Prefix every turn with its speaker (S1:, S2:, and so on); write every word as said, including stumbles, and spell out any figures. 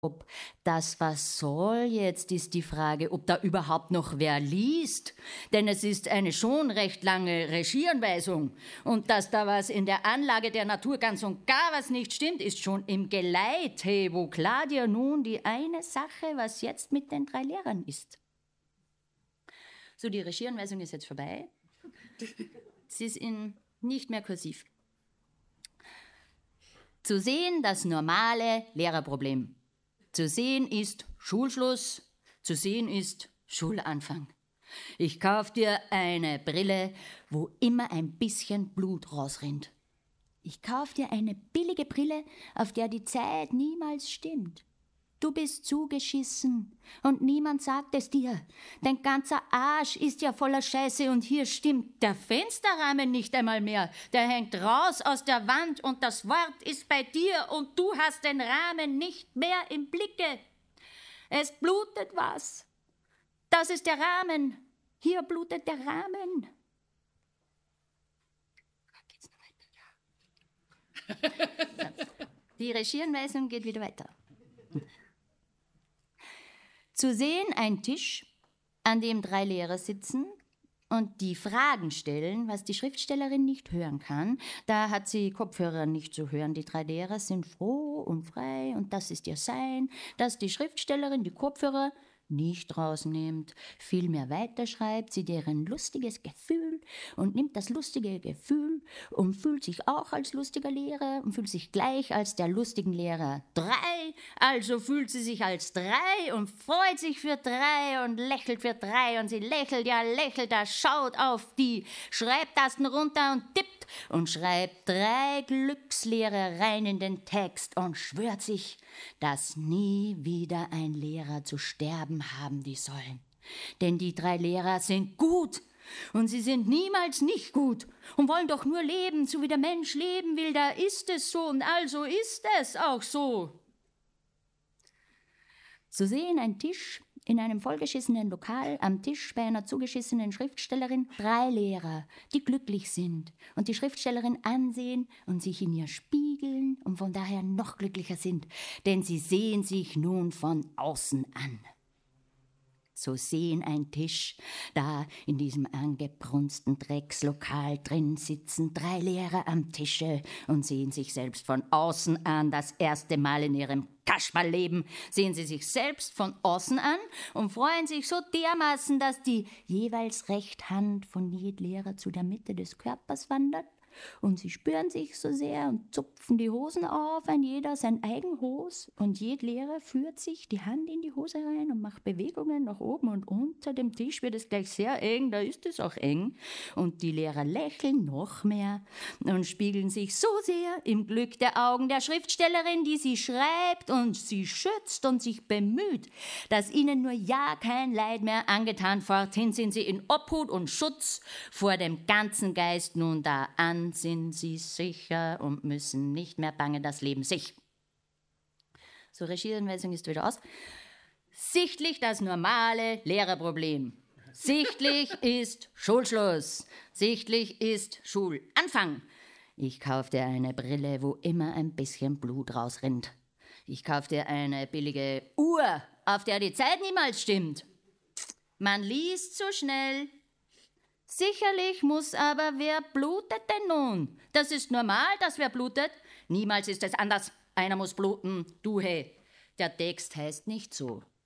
S1: Ob das was soll jetzt, ist die Frage, ob da überhaupt noch wer liest. Denn es ist eine schon recht lange Regieanweisung. Und dass da was in der Anlage der Natur ganz und gar was nicht stimmt, ist schon im Geleit. Hey, wo klar dir nun die eine Sache, was jetzt mit den drei Lehrern ist. So, die Regieanweisung ist jetzt vorbei. Sie ist in nicht mehr kursiv. Zu sehen das normale Lehrerproblem. Zu sehen ist Schulschluss, zu sehen ist Schulanfang. Ich kauf dir eine Brille, wo immer ein bisschen Blut rausrinnt. Ich kauf dir eine billige Brille, auf der die Zeit niemals stimmt. Du bist zugeschissen und niemand sagt es dir. Dein ganzer Arsch ist ja voller Scheiße und hier stimmt der Fensterrahmen nicht einmal mehr. Der hängt raus aus der Wand und das Wort ist bei dir und du hast den Rahmen nicht mehr im Blicke. Es blutet was. Das ist der Rahmen. Hier blutet der Rahmen. Geht's noch weiter? Ja. Die Regieanweisung geht wieder weiter. Zu sehen ein Tisch, an dem drei Lehrer sitzen und die Fragen stellen, was die Schriftstellerin nicht hören kann. Da hat sie Kopfhörer nicht zu hören. Die drei Lehrer sind froh und frei und das ist ihr Sein, dass die Schriftstellerin die Kopfhörer nicht rausnimmt, vielmehr weiterschreibt sie deren lustiges Gefühl und nimmt das lustige Gefühl und fühlt sich auch als lustiger Lehrer und fühlt sich gleich als der lustigen Lehrer drei, also fühlt sie sich als drei und freut sich für drei und lächelt für drei und sie lächelt, ja lächelt, da schaut auf die Schreibtasten runter und tippt und schreibt drei Glückslehrer rein in den Text und schwört sich, dass nie wieder ein Lehrer zu sterben haben die sollen. Denn die drei Lehrer sind gut und sie sind niemals nicht gut und wollen doch nur leben, so wie der Mensch leben will, da ist es so und also ist es auch so. So sehen ein Tisch in einem vollgeschissenen Lokal, am Tisch bei einer zugeschissenen Schriftstellerin, drei Lehrer, die glücklich sind und die Schriftstellerin ansehen und sich in ihr spiegeln und von daher noch glücklicher sind, denn sie sehen sich nun von außen an. So sehen ein Tisch, da in diesem angebrunsten Dreckslokal drin sitzen drei Lehrer am Tische und sehen sich selbst von außen an. Das erste Mal in ihrem Kasperlleben sehen sie sich selbst von außen an und freuen sich so dermaßen, dass die jeweils rechte Hand von jedem Lehrer zu der Mitte des Körpers wandert. Und sie spüren sich so sehr und zupfen die Hosen auf, ein jeder sein eigen Hos. Und jeder Lehrer führt sich die Hand in die Hose rein und macht Bewegungen nach oben und unter dem Tisch wird es gleich sehr eng, da ist es auch eng. Und die Lehrer lächeln noch mehr und spiegeln sich so sehr im Glück der Augen der Schriftstellerin, die sie schreibt und sie schützt und sich bemüht, dass ihnen nur ja kein Leid mehr angetan. Forthin sind sie in Obhut und Schutz vor dem ganzen Geist nun da an. Sind sie sicher und müssen nicht mehr bangen, das Leben sich. So, Regieanweisung ist wieder aus. Sichtlich das normale Lehrerproblem. Sichtlich ist Schulschluss. Sichtlich ist Schulanfang. Ich kauf dir eine Brille, wo immer ein bisschen Blut rausrinnt. Ich kauf dir eine billige Uhr, auf der die Zeit niemals stimmt. Man liest so schnell. Sicherlich muss aber, wer blutet denn nun? Das ist normal, dass wer blutet. Niemals ist es anders. Einer muss bluten. Du, hey, der Text heißt nicht so.